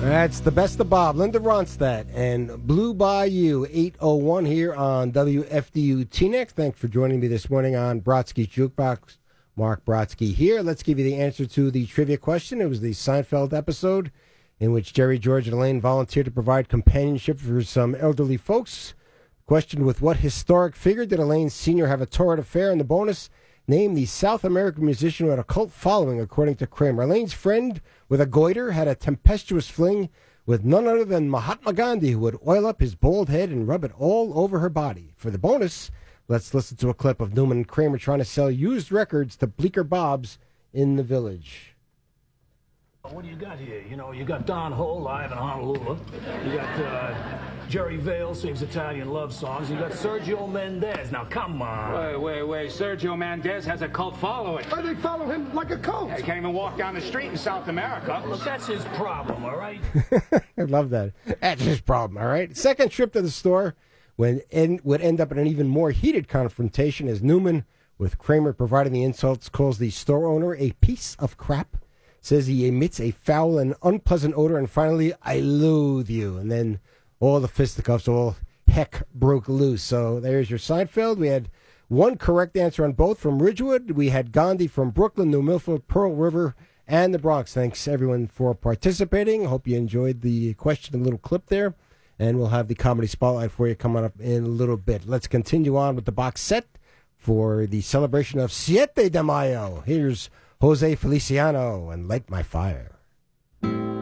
That's the best of Bob, Linda Ronstadt, and Blue Bayou 801 here on WFDU TNX. Thanks for joining me this morning on Brodsky's Jukebox. Mark Brodsky here. Let's give you the answer to the trivia question. It was the Seinfeld episode in which Jerry, George, and Elaine volunteered to provide companionship for some elderly folks. Question: with what historic figure did Elaine Sr. have a torrid affair? And the bonus: name the South American musician who had a cult following, according to Kramer. Elaine's friend with a goiter had a tempestuous fling with none other than Mahatma Gandhi, who would oil up his bald head and rub it all over her body. For the bonus, let's listen to a clip of Newman and Kramer trying to sell used records to Bleecker Bob's in the Village. What do you got here? You know, you got Don Ho live in Honolulu. You got Jerry Vale sings Italian love songs. You got Sergio Mendes. Now, come on. Wait. Sergio Mendes has a cult following. Why they follow him like a cult? He can't even walk down the street in South America. Look, that's his problem, all right? I love that. That's his problem, all right? Second trip to the store would end up in an even more heated confrontation as Newman, with Kramer providing the insults, calls the store owner a piece of crap, says he emits a foul and unpleasant odor, and finally, I loathe you. And then all the fisticuffs, all heck broke loose. So there's your Seinfeld. We had one correct answer on both from Ridgewood. We had Gandhi from Brooklyn, New Milford, Pearl River, and the Bronx. Thanks, everyone, for participating. Hope you enjoyed the question, a little clip there. And we'll have the Comedy Spotlight for you coming up in a little bit. Let's continue on with the box set for the celebration of Siete de Mayo. Here's Jose Feliciano and Light My Fire.